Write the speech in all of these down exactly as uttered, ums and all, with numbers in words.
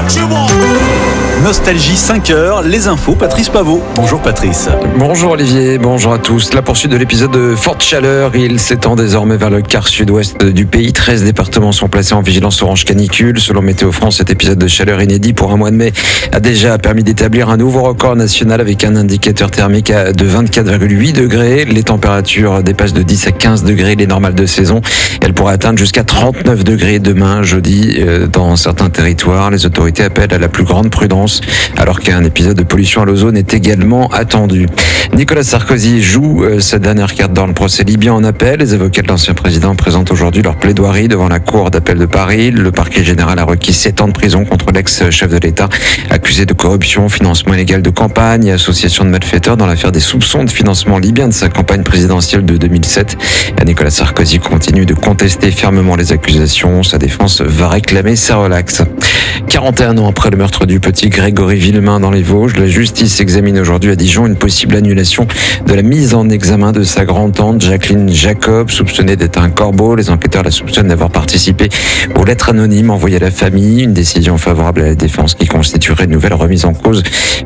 Nostalgie cinq heures, les infos, Patrice Paveau. Bonjour Patrice. Bonjour Olivier, bonjour à tous. La poursuite de l'épisode de forte chaleur, il s'étend désormais vers le quart sud-ouest du pays. treize départements sont placés en vigilance orange canicule. Selon Météo France, cet épisode de chaleur inédit pour un mois de mai a déjà permis d'établir un nouveau record national avec un indicateur thermique de vingt-quatre virgule huit degrés. Les températures dépassent de dix à quinze degrés les normales de saison. Elle pourrait atteindre jusqu'à trente-neuf degrés demain, jeudi, dans certains territoires. Les autorités appellent à la plus grande prudence alors qu'un épisode de pollution à l'ozone est également attendu. Nicolas Sarkozy joue euh, sa dernière carte dans le procès libyen en appel. Les avocats de l'ancien président présentent aujourd'hui leur plaidoirie devant la cour d'appel de Paris. Le parquet général a requis sept ans de prison contre l'ex-chef de l'État accusé de corruption, financement illégal de campagne et association de malfaiteurs dans l'affaire des soupçons de financement libyen de sa campagne présidentielle de deux mille sept. Nicolas Sarkozy continue de contester fermement les accusations. Sa défense va réclamer sa relaxe. quarante et un ans après le meurtre du petit Grégory Villemain dans les Vosges, la justice examine aujourd'hui à Dijon une possible annulation de la mise en examen de sa grand-tante Jacqueline Jacob, soupçonnée d'être un corbeau. Les enquêteurs la soupçonnent d'avoir participé aux lettres anonymes envoyées à la famille, une décision favorable à la défense qui constituerait une nouvelle remise en cause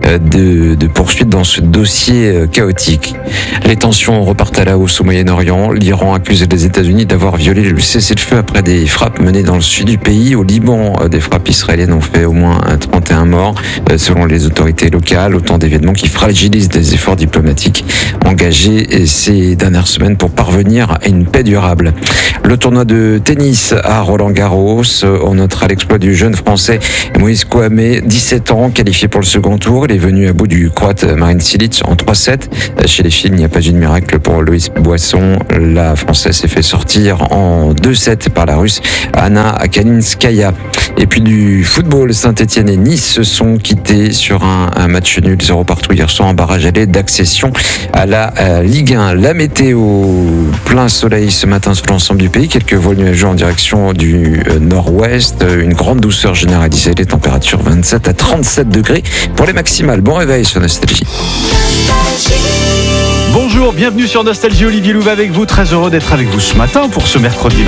de, de poursuite dans ce dossier chaotique. Les tensions repartent à la hausse au Moyen-Orient. L'Iran accuse les États-Unis d'avoir violé le cessez-le-feu après des frappes menées dans le sud du pays. Au Liban, des frappes israéliennes ont fait au moins trente et un morts selon les autorités locales. Autant d'événements qui fragilisent les efforts diplomatiques engagés ces dernières semaines pour parvenir à une paix durable. Le tournoi de tennis à Roland-Garros, on notera l'exploit du jeune français Moïse Kouamé, dix-sept ans, qualifié pour le second tour. Il est venu à bout du Croate Marin Cilic en trois sept. Chez les filles, il n'y a pas eu de miracle pour Loïs Boisson. La Française s'est fait sortir en deux sept par la Russe Anna Kalinskaya. Et puis du football, Saint-Etienne et Nice se sont quittés sur un, un match nul zéro partout hier soir en barrage aller d'accession à la à Ligue un. La météo, plein soleil ce matin sur l'ensemble du pays, quelques vols nuageux en direction du euh, nord-ouest, une grande douceur généralisée, les températures vingt-sept à trente-sept degrés pour les maximales. Bon réveil sur Nostalgie. Bonjour, bienvenue sur Nostalgie, Olivier Louva avec vous. Très heureux d'être avec vous ce matin pour ce mercredi